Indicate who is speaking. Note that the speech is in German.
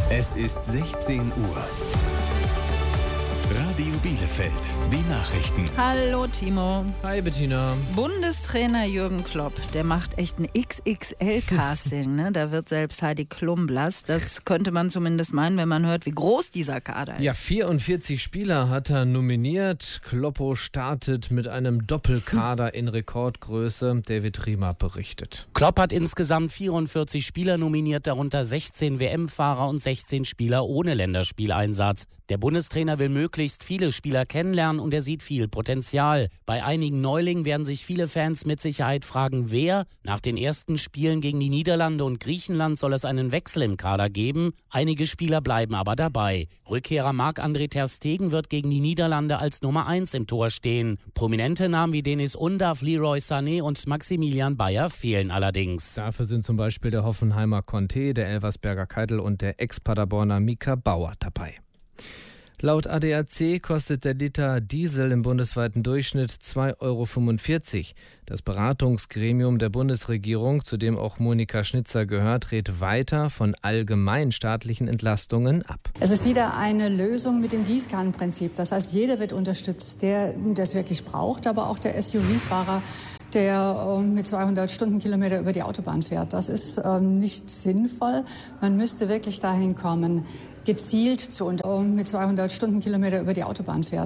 Speaker 1: Es ist 16 Uhr. Radio Bielefeld, die Nachrichten.
Speaker 2: Hallo Timo.
Speaker 3: Hi Bettina.
Speaker 2: Bundestrainer Jürgen Klopp, der macht echt ein XXL-Casting. Ne? Da wird selbst Heidi Klum blass. Das könnte man zumindest meinen, wenn man hört, wie groß dieser Kader ist.
Speaker 3: Ja, 44 Spieler hat er nominiert. Kloppo startet mit einem Doppelkader in Rekordgröße. David Riemer berichtet.
Speaker 4: Klopp hat insgesamt 44 Spieler nominiert, darunter 16 WM-Fahrer und 16 Spieler ohne Länderspieleinsatz. Der Bundestrainer will möglichst viele Spieler kennenlernen und er sieht viel Potenzial. Bei einigen Neulingen werden sich viele Fans mit Sicherheit fragen, wer. Nach den ersten Spielen gegen die Niederlande und Griechenland soll es einen Wechsel im Kader geben. Einige Spieler bleiben aber dabei. Rückkehrer Marc-André ter Stegen wird gegen die Niederlande als Nummer 1 im Tor stehen. Prominente Namen wie Denis Undav, Leroy Sané und Maximilian Bayer fehlen allerdings.
Speaker 3: Dafür sind zum Beispiel der Hoffenheimer Conte, der Elversberger Keitel und der Ex-Paderborner Mika Bauer dabei. Laut ADAC kostet der Liter Diesel im bundesweiten Durchschnitt 2,45 €. Das Beratungsgremium der Bundesregierung, zu dem auch Monika Schnitzer gehört, rät weiter von allgemein staatlichen Entlastungen ab.
Speaker 5: Es ist wieder eine Lösung mit dem Gießkannenprinzip. Das heißt, jeder wird unterstützt, der es wirklich braucht, aber auch der SUV-Fahrer, der mit 200 Stundenkilometer über die Autobahn fährt. Das ist nicht sinnvoll. Man müsste wirklich dahin kommen, gezielt mit 200 Stundenkilometer über die Autobahn fährt.